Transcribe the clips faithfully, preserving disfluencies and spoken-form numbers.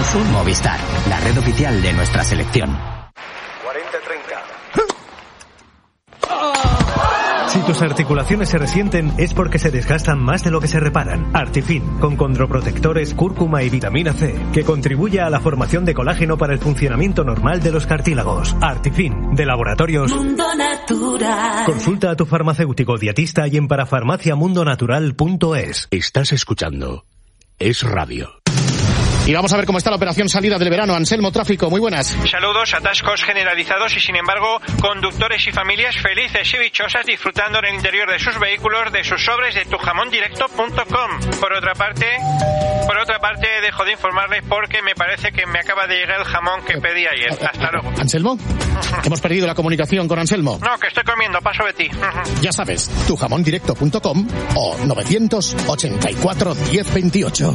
Sur Movistar, la red oficial de nuestra selección. cuarenta treinta. Si tus articulaciones se resienten es porque se desgastan más de lo que se reparan. Artifin, con condroprotectores, cúrcuma y vitamina C, que contribuye a la formación de colágeno para el funcionamiento normal de los cartílagos. Artifin, de Laboratorios Mundo Natural. Consulta a tu farmacéutico dietista y en parafarmacia mundo natural punto es. Estás escuchando Es Radio. Y vamos a ver cómo está la operación salida del verano. Anselmo, tráfico, muy buenas. Saludos, atascos generalizados y sin embargo conductores y familias felices y dichosas disfrutando en el interior de sus vehículos de sus sobres de tu jamón directo punto com. Por otra parte, por otra parte dejo de informarles porque me parece que me acaba de llegar el jamón que pedí ayer. Hasta luego. ¿Anselmo? Hemos perdido la comunicación con Anselmo. No, que estoy comiendo, paso de ti. Ya sabes, tu jamón directo punto com o novecientos ochenta y cuatro diez veintiocho.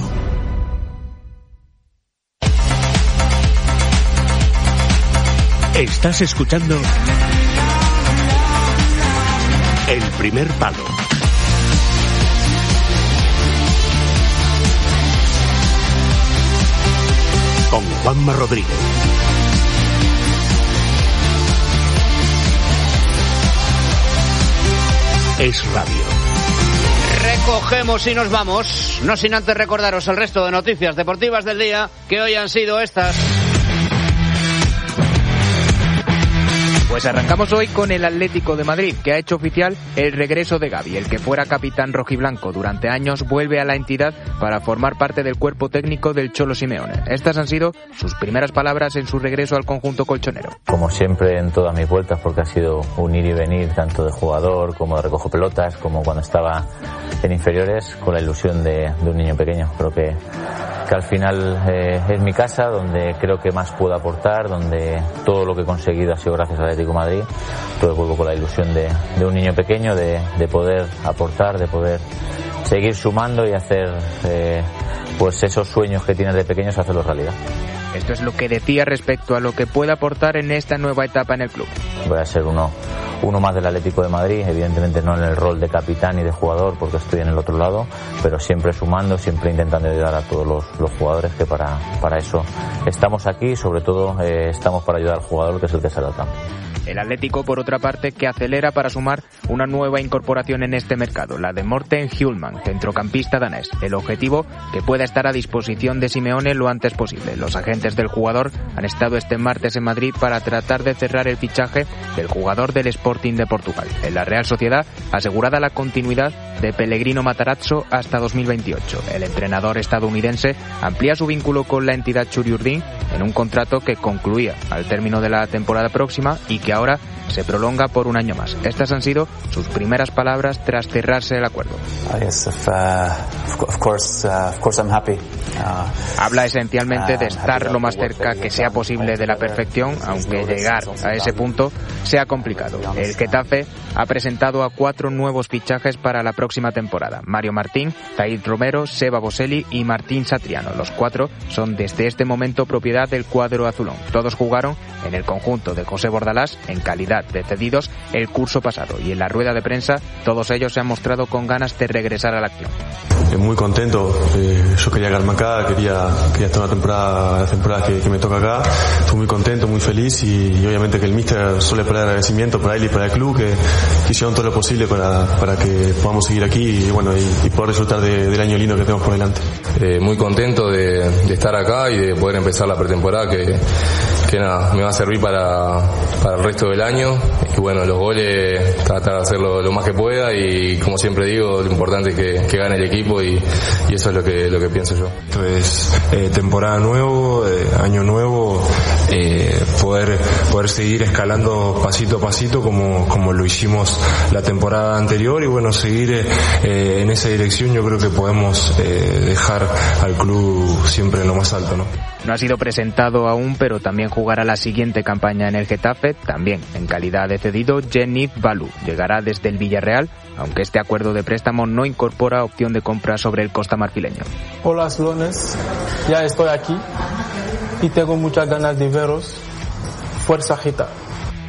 Estás escuchando El Primer Palo. Con Juanma Rodríguez. Es Radio. Recogemos y nos vamos, no sin antes recordaros el resto de noticias deportivas del día, que hoy han sido estas. Pues arrancamos hoy con el Atlético de Madrid, que ha hecho oficial el regreso de Gavi. El que fuera capitán rojiblanco durante años vuelve a la entidad para formar parte del cuerpo técnico del Cholo Simeone. Estas han sido sus primeras palabras en su regreso al conjunto colchonero. Como siempre en todas mis vueltas, porque ha sido un ir y venir tanto de jugador como de recojo pelotas, como cuando estaba en inferiores, con la ilusión de, de un niño pequeño. Creo que, que al final eh, es mi casa, donde creo que más puedo aportar, donde todo lo que he conseguido ha sido gracias al Atlético de Madrid. Entonces vuelvo con la ilusión de, de un niño pequeño, de, de poder aportar, de poder seguir sumando y hacer eh, pues esos sueños que tienes de pequeños, hacerlos realidad. Esto es lo que decía respecto a lo que puede aportar en esta nueva etapa en el club. Voy a ser uno, uno más del Atlético de Madrid, evidentemente no en el rol de capitán y de jugador porque estoy en el otro lado, pero siempre sumando, siempre intentando ayudar a todos los, los jugadores, que para, para eso estamos aquí y sobre todo eh, estamos para ayudar al jugador, que es el que sale al campo. El Atlético, por otra parte, que acelera para sumar una nueva incorporación en este mercado, la de Morten Hjulmand, centrocampista danés. El objetivo, que pueda estar a disposición de Simeone lo antes posible. Los agentes del jugador han estado este martes en Madrid para tratar de cerrar el fichaje del jugador del Sporting de Portugal. En la Real Sociedad, asegurada la continuidad de Pellegrino Matarazzo hasta dos mil veintiocho. El entrenador estadounidense amplía su vínculo con la entidad Churiurdin en un contrato que concluía al término de la temporada próxima y que ahora se prolonga por un año más. Estas han sido sus primeras palabras tras cerrarse el acuerdo. Habla esencialmente de estar lo más cerca que sea posible de la perfección, aunque llegar a ese punto sea complicado. El Getafe ha presentado a cuatro nuevos fichajes para la próxima temporada. Mario Martín, Zaid Romero, Seba Boselli y Martín Satriano. Los cuatro son desde este momento propiedad del cuadro azulón. Todos jugaron en el conjunto de José Bordalás en calidad de cedidos el curso pasado y en la rueda de prensa todos ellos se han mostrado con ganas de regresar a la acción. Muy contento, eh, yo quería quedarme acá, quería, quería estar una temporada, la temporada que, que me toca acá. Estoy muy contento, muy feliz y, y obviamente que el míster suele poner agradecimiento para él y para el club, que, que hicieron todo lo posible para, para que podamos seguir aquí y bueno y, y poder disfrutar de, del año lindo que tenemos por delante. Eh, muy contento de, de estar acá y de poder empezar la pretemporada que, que nada, me va a servir para, para el resto del año y bueno, los goles tratar de hacerlo lo más que pueda y como siempre digo, lo importante es que, que gane el equipo y, y eso es lo que, lo que pienso yo. Esto es eh, temporada nuevo, eh, año nuevo, eh, poder, poder seguir escalando pasito a pasito como, como lo hicimos la temporada anterior y bueno, seguir eh, en esa dirección. Yo creo que podemos eh, dejar al club siempre en lo más alto, ¿no? No ha sido presentado aún, pero también jugará la siguiente campaña en el Getafe, también en calidad de cedido. Genif Balú llegará desde el Villarreal, aunque este acuerdo de préstamo no incorpora opción de compra sobre el costamarfileño. Hola, Slones, ya estoy aquí y tengo muchas ganas de veros. Fuerza Geta.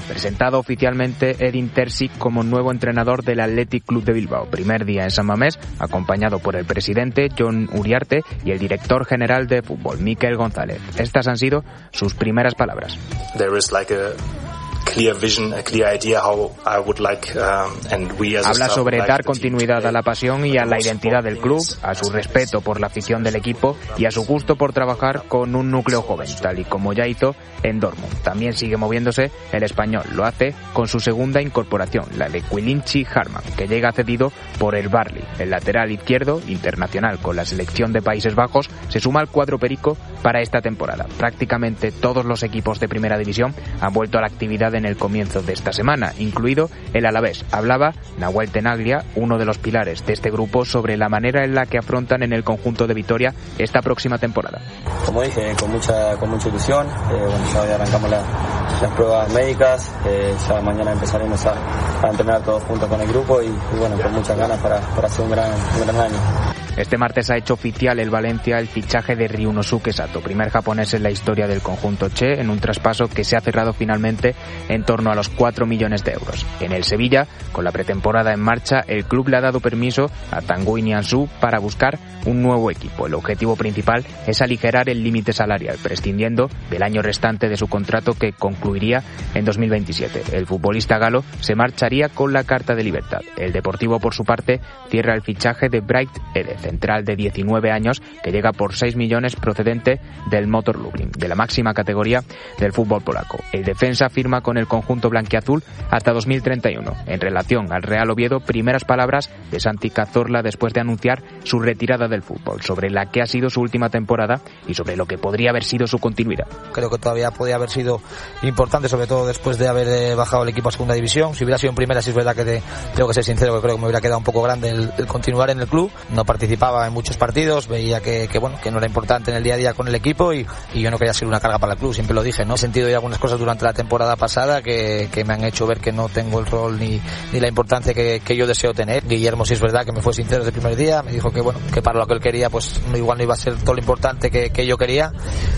Presentado oficialmente Edin Terzic como nuevo entrenador del Athletic Club de Bilbao. Primer día en San Mamés, acompañado por el presidente Jon Uriarte y el director general de fútbol, Mikel González. Estas han sido sus primeras palabras. There is like a clear vision, a clear idea how I would like, um, and we as a Habla staff sobre would like dar the team continuidad to a la pasión y a la identidad del club, a su respeto por la afición del equipo y a su gusto por trabajar con un núcleo joven, tal y como ya hizo en Dortmund. También sigue moviéndose el español, lo hace con su segunda incorporación, la de Quilinchi Harman, que llega cedido por el Barley. El lateral izquierdo, internacional con la selección de Países Bajos, se suma al cuadro perico para esta temporada. Prácticamente todos los equipos de primera división han vuelto a la actividad en el comienzo de esta semana, incluido el Alavés. Hablaba Nahuel Tenaglia, uno de los pilares de este grupo, sobre la manera en la que afrontan en el conjunto de Vitoria esta próxima temporada. Como dije, con mucha con mucha ilusión. Eh, bueno, ya hoy arrancamos la, las pruebas médicas, eh, ya mañana empezaremos a, a entrenar todos juntos con el grupo y, y bueno, con muchas ganas para, para hacer un gran, un gran año. Este martes ha hecho oficial el Valencia el fichaje de Ryunosuke Sato, primer japonés en la historia del conjunto Che, en un traspaso que se ha cerrado finalmente en torno a los cuatro millones de euros. En el Sevilla, con la pretemporada en marcha, el club le ha dado permiso a Tanguy Nianzou para buscar un nuevo equipo. El objetivo principal es aligerar el límite salarial, prescindiendo del año restante de su contrato que concluiría en dos mil veintisiete. El futbolista galo se marcharía con la carta de libertad. El Deportivo, por su parte, cierra el fichaje de Bright Ede, central de diecinueve años, que llega por seis millones procedente del Motor Lublin, de la máxima categoría del fútbol polaco. El defensa firma con el conjunto blanquiazul hasta dos mil treinta y uno. En relación al Real Oviedo, primeras palabras de Santi Cazorla después de anunciar su retirada del fútbol, sobre la que ha sido su última temporada y sobre lo que podría haber sido su continuidad. Creo que todavía podría haber sido importante, sobre todo después de haber bajado el equipo a segunda división. Si hubiera sido en primera, sí es verdad que te, tengo que ser sincero, que creo que me hubiera quedado un poco grande el, el continuar en el club. No participaba en muchos partidos, veía que, que bueno, que no era importante en el día a día con el equipo y, y yo no quería ser una carga para el club, siempre lo dije, ¿no? He sentido ya algunas cosas durante la temporada pasada que, que me han hecho ver que no tengo el rol ni, ni la importancia que, que yo deseo tener. Guillermo, sí es verdad que me fue sincero desde el primer día, me dijo que bueno, que para lo que él quería pues no, igual no iba a ser todo lo importante que, que yo quería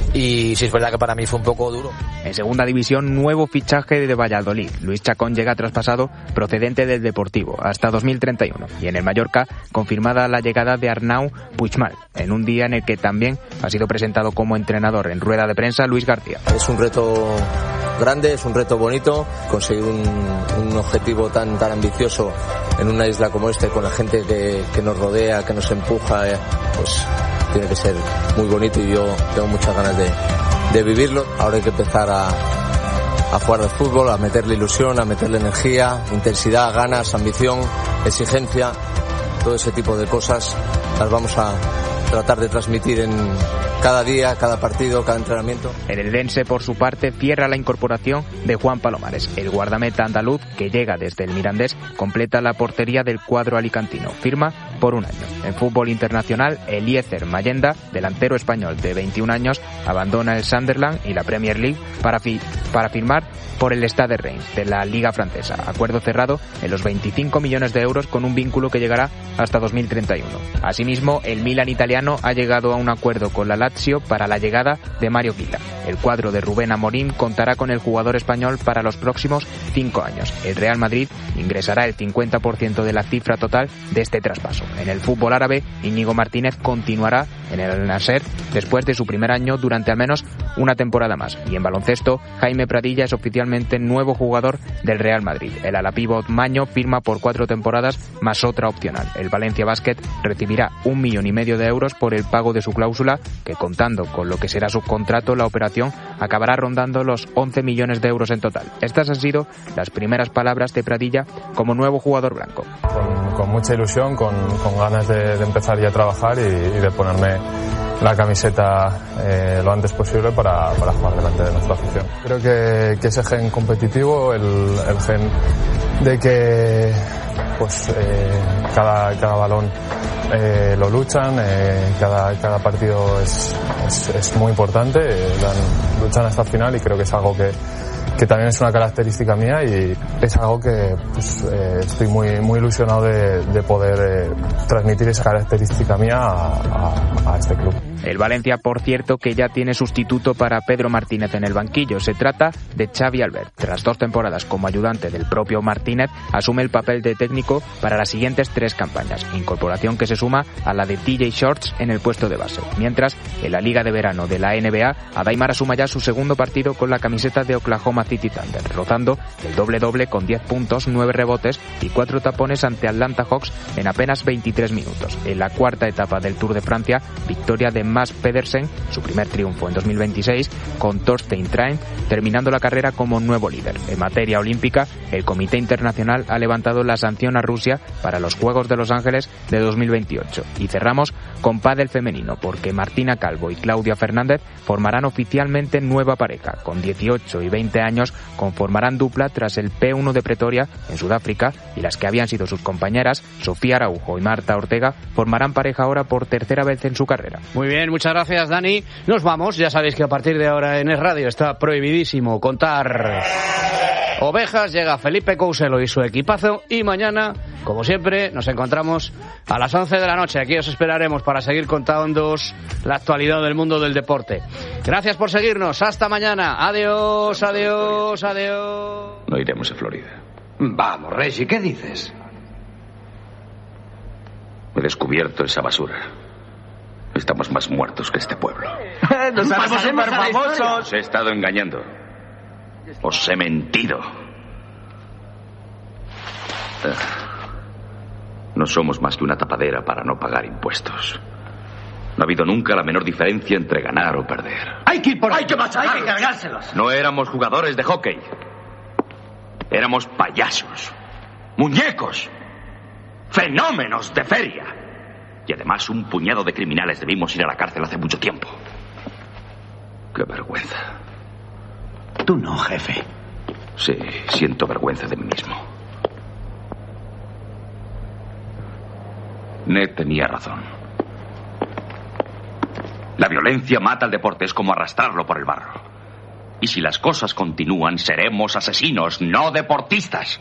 y sí es verdad que para mí fue un poco duro. En segunda división, nuevo fichaje de Valladolid. Luis Chacón llega traspasado procedente del Deportivo hasta dos mil treinta y uno y en el Mallorca confirmada la llegada de Arnau Puigmal, en un día en el que también ha sido presentado como entrenador en rueda de prensa Luis García. Es un reto grande, es un reto bonito, conseguir un, un objetivo tan tan ambicioso en una isla como esta, con la gente que, que nos rodea, que nos empuja, eh, pues tiene que ser muy bonito y yo tengo muchas ganas de, de vivirlo. Ahora hay que empezar a, a jugar al fútbol, a meterle ilusión, a meterle energía, intensidad, ganas, ambición, exigencia, todo ese tipo de cosas las vamos a tratar de transmitir en cada día, cada partido, cada entrenamiento. El Eldense, por su parte, cierra la incorporación de Juan Palomares. El guardameta andaluz, que llega desde el Mirandés, completa la portería del cuadro alicantino. Firma por un año. En fútbol internacional, Eliezer Mayenda, delantero español de veintiún años, abandona el Sunderland y la Premier League para, fi- para firmar por el Stade Reims de la Liga Francesa. Acuerdo cerrado en los veinticinco millones de euros con un vínculo que llegará hasta dos mil treinta y uno. Asimismo, el Milan italiano ha llegado a un acuerdo con la Lazio para la llegada de Mario Quila. El cuadro de Rubén Amorim contará con el jugador español para los próximos cinco años. El Real Madrid ingresará el cincuenta por ciento de la cifra total de este traspaso. En el fútbol árabe, Íñigo Martínez continuará en el Al-Nassr después de su primer año durante al menos una temporada más. Y en baloncesto, Jaime Pradilla es oficialmente nuevo jugador del Real Madrid. El alapívot Maño firma por cuatro temporadas más otra opcional. El Valencia Basket recibirá un millón y medio de euros por el pago de su cláusula, que contando con lo que será su contrato, la operación acabará rondando los once millones de euros en total. Estas han sido las primeras palabras de Pradilla como nuevo jugador blanco. Con, con mucha ilusión, con, con ganas de, de empezar ya a trabajar y, y de ponerme la camiseta eh, lo antes posible para, para jugar delante de nuestra afición. Creo que, que ese gen competitivo, el, el gen de que pues eh, cada, cada balón eh, lo luchan, eh, cada, cada partido es, es, es muy importante, eh, dan, luchan hasta el final y creo que es algo que que también es una característica mía y es algo que pues, eh, estoy muy muy ilusionado de, de poder eh, transmitir esa característica mía a, a, a este club. El Valencia, por cierto, que ya tiene sustituto para Pedro Martínez en el banquillo. Se trata de Xavi Albert. Tras dos temporadas como ayudante del propio Martínez, asume el papel de técnico para las siguientes tres campañas, incorporación que se suma a la de D J Shorts en el puesto de base. Mientras, en la Liga de Verano de la N B A, Adaimar asuma ya su segundo partido con la camiseta de Oklahoma City Thunder, rozando el doble-doble con diez puntos, nueve rebotes y cuatro tapones ante Atlanta Hawks en apenas veintitrés minutos. En la cuarta etapa del Tour de Francia, victoria de Mads Pedersen, su primer triunfo en dos mil veintiséis, con Torstein Train terminando la carrera como nuevo líder. En materia olímpica, el Comité Internacional ha levantado la sanción a Rusia para los Juegos de Los Ángeles de dos mil veintiocho. Y cerramos con pádel femenino, porque Martina Calvo y Claudia Fernández formarán oficialmente nueva pareja. Con dieciocho y veinte años conformarán dupla tras el P uno de Pretoria en Sudáfrica, y las que habían sido sus compañeras, Sofía Araujo y Marta Ortega, formarán pareja ahora por tercera vez en su carrera. Muy bien, muchas gracias, Dani. Nos vamos, ya sabéis que a partir de ahora en Es Radio está prohibidísimo contar ovejas. Llega Felipe Couselo y su equipazo, y mañana, como siempre, nos encontramos a las once de la noche. Aquí os esperaremos para seguir contándoos la actualidad del mundo del deporte. Gracias por seguirnos, hasta mañana. Adiós, adiós, adiós. No iremos a Florida. Vamos, Reggie, ¿qué dices? He descubierto esa basura. Estamos más muertos que este pueblo. Nos haremos súper famosos. Os he estado engañando. Os he mentido. No somos más que una tapadera para no pagar impuestos. No ha habido nunca la menor diferencia entre ganar o perder. Hay que ir por Hay que machacarlos. Hay que cargárselos. No éramos jugadores de hockey. Éramos payasos, muñecos, fenómenos de feria. Y además un puñado de criminales debimos ir a la cárcel hace mucho tiempo. ¡Qué vergüenza! Tú no, jefe. Sí, siento vergüenza de mí mismo. Ned tenía razón. La violencia mata al deporte, es como arrastrarlo por el barro. Y si las cosas continúan, seremos asesinos, no deportistas.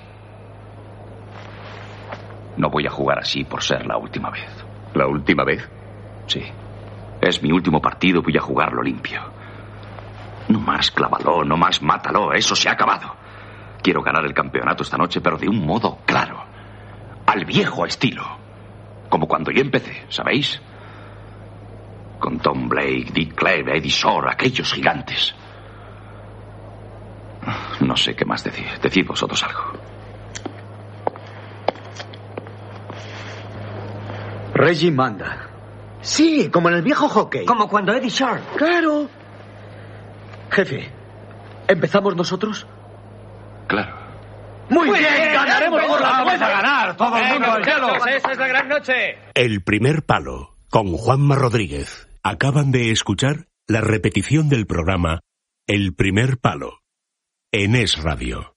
No voy a jugar así por ser la última vez. ¿La última vez? Sí. Es mi último partido, voy a jugarlo limpio. No más clávalo, no más mátalo, eso se ha acabado. Quiero ganar el campeonato esta noche, pero de un modo claro. Al viejo estilo. Como cuando yo empecé, ¿sabéis? Con Tom Blake, Dick Clave, Eddie Shore, aquellos gigantes. No sé qué más decir. Decid vosotros algo. Reggie manda. Sí, como en el viejo hockey. Como cuando Eddie Shore. Claro. Jefe, ¿empezamos nosotros? Claro. Muy, Muy bien, bien, ganaremos por la vamos a ganar. Todo el mundo al cielo. Esa es la gran noche. El primer palo, con Juanma Rodríguez. Acaban de escuchar la repetición del programa El primer palo, en Es Radio.